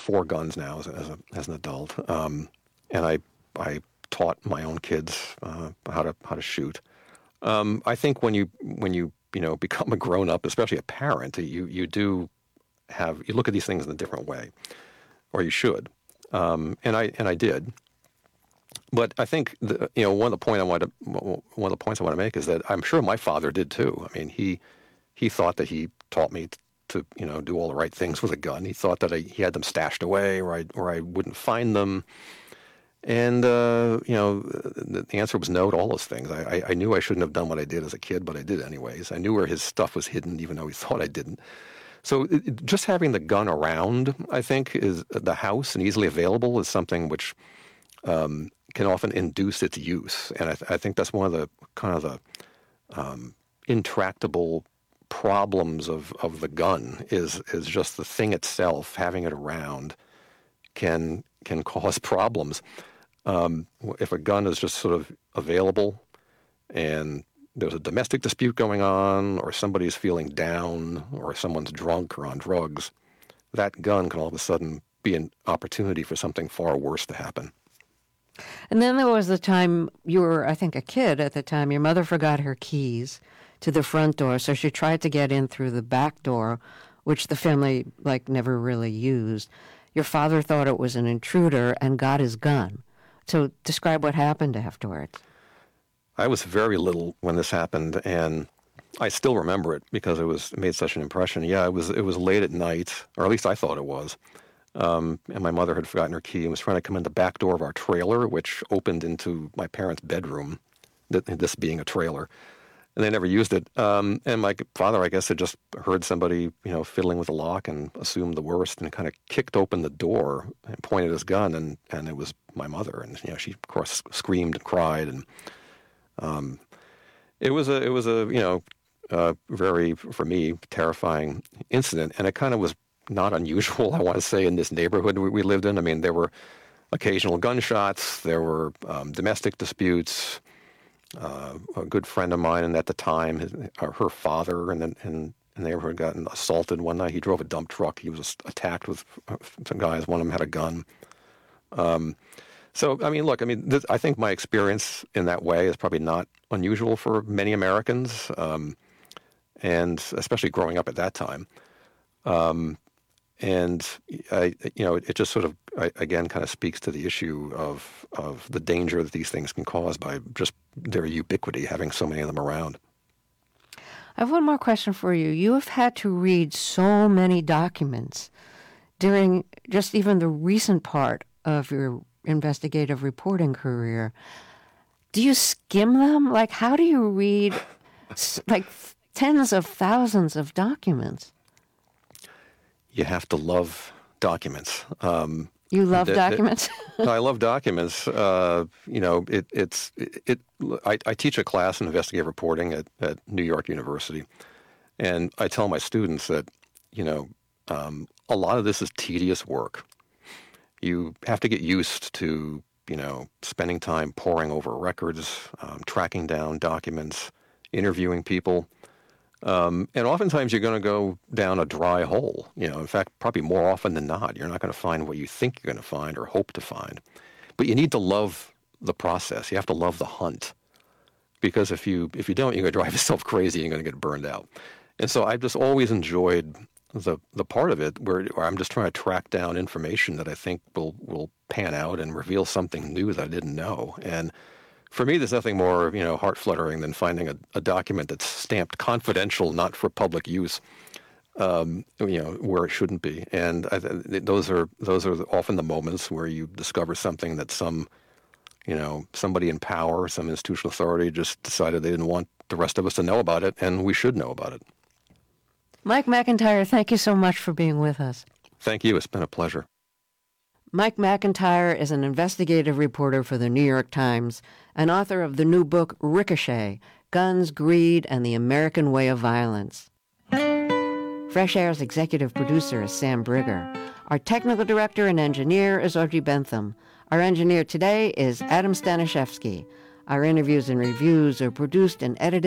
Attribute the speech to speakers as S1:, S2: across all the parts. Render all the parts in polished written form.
S1: 4 guns now as an adult, and I taught my own kids how to shoot. I think when you become a grown up, especially a parent, you look at these things in a different way, or you should, and I did. But I think one of the points I want to make is that I'm sure my father did too. I mean, he thought that he taught me to do all the right things with a gun. He thought that he had them stashed away, or I wouldn't find them. And the answer was no to all those things. I knew I shouldn't have done what I did as a kid, but I did anyways. I knew where his stuff was hidden, even though he thought I didn't. So just having the gun around, I think, is the house and easily available is something which can often induce its use. And I think that's one of the kind of the intractable problems of the gun is just the thing itself, having it around can cause problems. If a gun is just sort of available and there's a domestic dispute going on, or somebody's feeling down, or someone's drunk or on drugs, that gun can all of a sudden be an opportunity for something far worse to happen.
S2: And then there was the time you were, I think, a kid at the time. Your mother forgot her keys to the front door, so she tried to get in through the back door, which the family, never really used. Your father thought it was an intruder and got his gun. So describe what happened afterwards.
S1: I was very little when this happened, and I still remember it because it made such an impression. Yeah, it was late at night, or at least I thought it was. And my mother had forgotten her key and was trying to come in the back door of our trailer, which opened into my parents' bedroom, this being a trailer. And they never used it. And my father, I guess, had just heard somebody, fiddling with the lock and assumed the worst and kind of kicked open the door and pointed his gun, and it was my mother. And, she, of course, screamed and cried. And it was a very, for me, terrifying incident. And it kind of was not unusual, I want to say, in this neighborhood we lived in. I mean, there were occasional gunshots. There were domestic disputes. A good friend of mine, and at the time, her father in the neighborhood got assaulted one night. He drove a dump truck. He was attacked with some guys. One of them had a gun. So, I mean, look, I think my experience in that way is probably not unusual for many Americans, and especially growing up at that time. And it just sort of, again, kind of speaks to the issue of the danger that these things can cause by just their ubiquity, having so many of them around.
S2: I have one more question for you. You have had to read so many documents during just even the recent part of your investigative reporting career. Do you skim them? How do you read tens of thousands of documents?
S1: You have to love documents.
S2: You love documents?
S1: I love documents. I teach a class in investigative reporting at New York University, and I tell my students that, a lot of this is tedious work. You have to get used to, spending time poring over records, tracking down documents, interviewing people. And oftentimes you're going to go down a dry hole. In fact, probably more often than not, you're not going to find what you think you're going to find or hope to find. But you need to love the process. You have to love the hunt. Because if you don't, you're going to drive yourself crazy and you're going to get burned out. And so I've just always enjoyed the part of it where I'm just trying to track down information that I think will pan out and reveal something new that I didn't know. And for me, there's nothing more, heart-fluttering than finding a document that's stamped confidential, not for public use, where it shouldn't be. And those are often the moments where you discover something that somebody in power, some institutional authority just decided they didn't want the rest of us to know about it, and we should know about it.
S2: Mike McIntyre, thank you so much for being with us.
S1: Thank you. It's been a pleasure.
S2: Mike McIntyre is an investigative reporter for the New York Times and author of the new book, Ricochet, Guns, Greed, and the American Way of Violence. Fresh Air's executive producer is Sam Brigger. Our technical director and engineer is Audrey Bentham. Our engineer today is Adam Staniszewski. Our interviews and reviews are produced and edited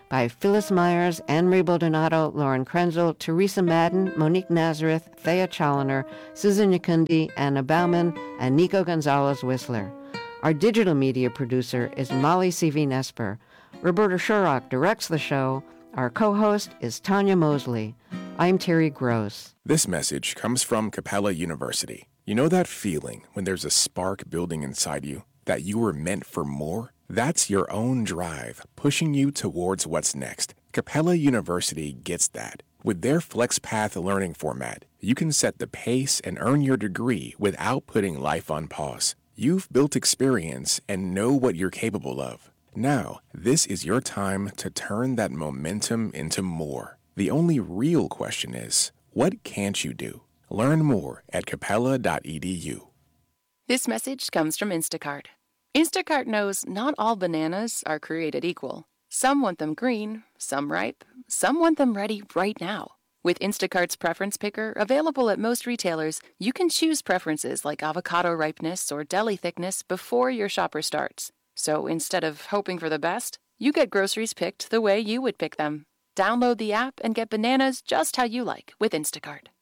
S2: by Phyllis Myers, Anne-Marie Baldonado, Lauren Krenzel, Teresa Madden, Monique Nazareth, Thea Challoner, Susan Yakundi, Anna Bauman, and Nico Gonzalez-Whistler. Our digital media producer is Molly C.V. Nesper. Roberta Shurrock directs the show. Our co-host is Tanya Mosley. I'm Terry Gross.
S3: This message comes from Capella University. You know that feeling when there's a spark building inside you, that you were meant for more? That's your own drive, pushing you towards what's next. Capella University gets that. With their FlexPath learning format, you can set the pace and earn your degree without putting life on pause. You've built experience and know what you're capable of. Now, this is your time to turn that momentum into more. The only real question is, what can't you do? Learn more at capella.edu.
S4: This message comes from Instacart. Instacart knows not all bananas are created equal. Some want them green, some ripe, some want them ready right now. With Instacart's Preference Picker, available at most retailers, you can choose preferences like avocado ripeness or deli thickness before your shopper starts. So instead of hoping for the best, you get groceries picked the way you would pick them. Download the app and get bananas just how you like with Instacart.